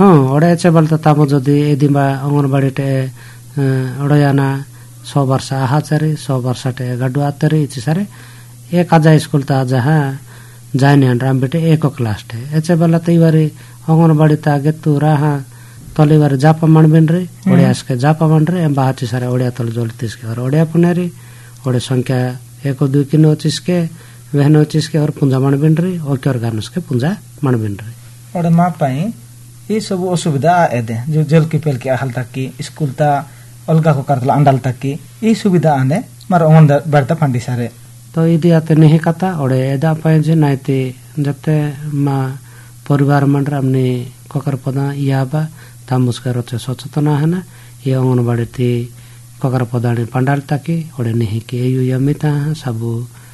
हाँ ओडे एचे बलता तामो जदि एदिमा अंगनबाड़ी टे ओडयाना 100 वर्ष आहाचारी 100 वर्ष टे गड्डू आतरी इची सारे एक आजा स्कूल ता जहा जाने राम बेटे एक क्लास टे एचे बला तैवारी अंगनबाड़ी ता गेतु राहा तलिवार जापा मानबेन रे ओडिया के जापा मान रे एम बाहाची सारे ओडिया तल जोलतीस के और ओडिया पुनेरी ओडे संख्या 1 2 3 25 के वहन 25 के और पुंजा मानबेन रे ओके और गानुस के पुंजा मानबेन रे ओडे मा पाई ये सब असुविधा एदे जो जल की पेल के हाल तक की स्कूल ता अलगा को करतला अंडाल तक की ये सुविधा आने मार ओन बरता फंडी सारे तो इदी आते नहीं कता ओडे एदा पाए जे नाइते जते मा परिवार मंडर हमने कोकर पदा याबा तामुस्कर रचे सचेतन है ना ये अंगनबाड़ी थी कोकर पदानी पंडाल ताकि ओडे नहीं के यु यमिता सबु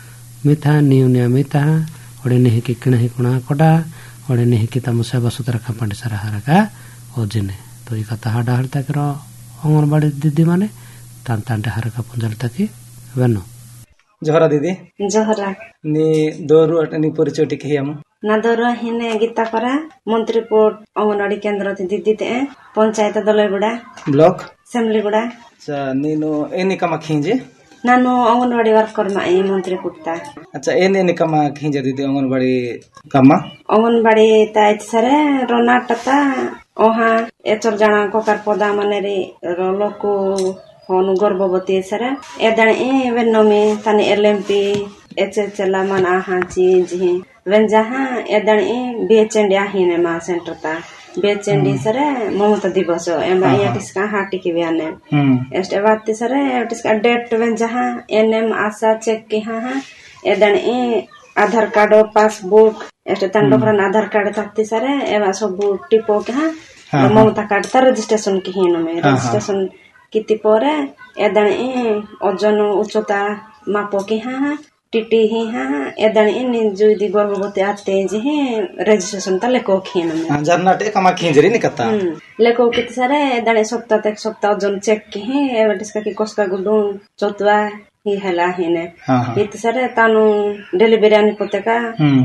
मिथा नियुनिया मिता ओडे नहीं के किणे कुणा कोडा ओडे नहीं के तामु सेवा सुतरा खपंडी सारा हरका ओजिने तो ई कथा हाडा हर तक रो अंगनबाड़ी दीदी माने तान तांटे हरका पुंजल ताकि वेनो जोहरा दीदी जोहरा नी दोरु अटनी परिचय टिके हम ना दोरु हिने गीता करा मंत्रीपुर अंगनवाड़ी केंद्र थी दीदी ते पंचायत दलैगुडा ब्लॉक सेमलीगुडा अच्छा नीनो एनी कमा खिंजे नानो अंगनवाड़ी वर्कर मा ए मंत्रीपुर ता अच्छा एनी कमा खिंजे दीदी अंगनवाड़ी कमा अंगनवाड़ी ता सरे रोनाटता ओहा एचर जाना कोकर पदा माने रे रोलोको होनु गर्भवती सरे एदण ए वेनोमी तने एलएमपी एचएचला मन आहा जी wen jaha edan e bechendi ahine ma center ta bechendi sare mamata diboso emba yatis ka hati ki biane este batti sare yatis ka date wen jaha nm asa check ki ha edan e आधार card और passbook este tandokran आधार card takti sare eva sobu tipo ki ha mamata card ta registration ki hino me registration kiti pore edan e ojon uchota mapo ki ha TT ही हाँ Edan इन जो दी गर्भवती आते जी हैं registration ता लेको खीन में जरनाटे कमा खींजरी निकता लेको कित सारे एदन सप्ताह जन चेक की हैं एवटिस का की कोस्का गुडू चोतवा ही हला हिने कित सारे तानु डिलीवरी आनी पते का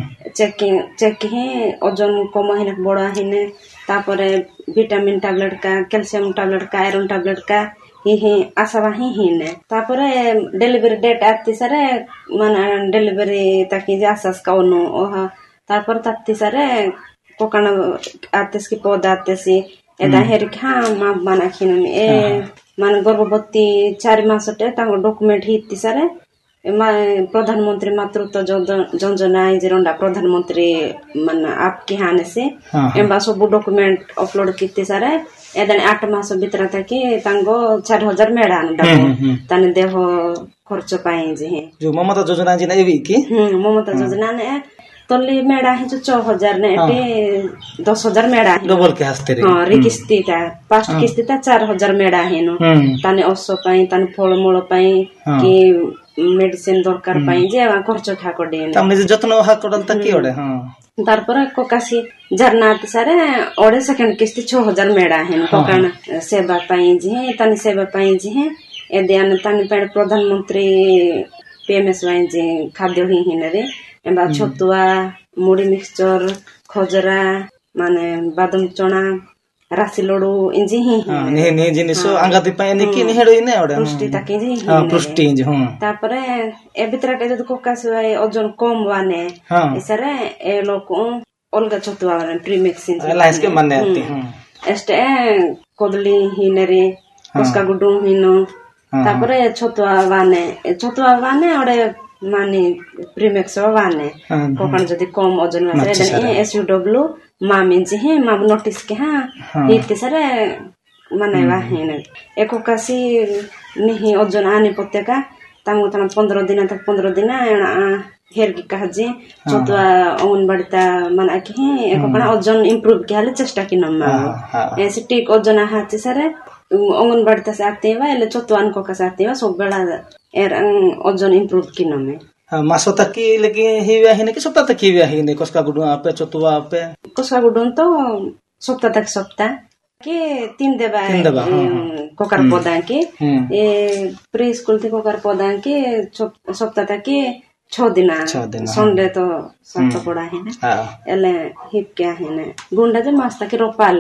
चेक की हैं ओजन कम हिने बड़ा हिने तापरे विटामिन टैबलेट का कैल्शियम टैबलेट का आयरन टैबलेट का ही आसावा ही ने तापरे डिलीवरी डेट आती सारे मन डिलीवरी ताकि आसास का ओनो ओहा तापर तत्ती सारे कोकण आतेस की पौधा आतेसी एदा हेर खा मा बना खिन ए मन गर्भवती 4 मासटे तांगो डॉक्यूमेंट हिती सारे प्रधानमंत्री मातृत्व योजना जिरोंडा प्रधानमंत्री मन आपकी हाने से एम्बा सब डॉक्यूमेंट अपलोड किते सारे एदन 8 मास भीतर तक तांगो 4000 मेडान डबो तने देह खर्च पाए जे जो ममता योजना जी ने की ममता योजना ने तल्ली मेडा है जो 4000 ने एटे 10000 मेडा डबल के हस्ते रे हां रि किस्ती ता पास्ट किस्ती ता 4000 मेडा है नो तने ओसो पाई तने फल मोळ पाई कि मेडिसिन दरकार पाई जे खर्च खा को दे तमने जतन हा कोडल तक की ओडे हां तारपर कोकासी झरनात सारे ओडे सेकंड किस्ती 6000 मेडा है कोकण सेवा पाई जे तने सेवा पाई जे एदियान तने पेड़ प्रधानमंत्री पीएमएस वाई जे खाद्य ही हिनरे एबा छतुआ मुड़ी मिक्सचर खजरा माने बादाम चना राशि लडू इंजी ही ने जिनिसो अंगाति पाए ने की ने हेडो ने ओडे पुष्टि ताके जी पुष्टि जी हां तापरे ए भितर के जद कोकास ओजन कम वाने इसरे ए लोक ओलगा छतुआ वाने प्रीमिक्सिन लाइस के माने आती एस्टे कोदली हिनरे कोस्का गुडू हिनो तापरे छतुआ वाने ओडे माने प्रीमिक्स वाने कोकण जदी कम ओजन वाने एसयूडब्ल्यू मामी जी हैं माम नोटिस के हां हिते सारे माने वाहेने एको कासी नहीं ओजन आने पत्तेका तामु तना 15 दिन तक 15 दिन हेर की कहजे छतुआ अंगनबाड़ी ता माने के एको कणा ओजन इंप्रूव के हाले चेष्टा की नम्मा ऐसे ठीक ओजन हाचे सारे अंगनबाड़ी ता से आते वा एले छतुआन को का साथे वा सब बेला एर ओजन इंप्रूव की नमे मासो तक की लेकिन हिवा हिने कि सप्ताह तक हिवा हिने कोस्का गुडू आपे चतुआ आपे कोस्का गुडू तो सप्ताह तक सप्ताह के 3 देबा कोकर पौधा के ए प्री स्कूल थे कोकर पौधा के सप्ताह तक के 6 दिन संडे तो सात पड़ा है ना एले हिप क्या है ना गुंडा जे मास्ता के रोपा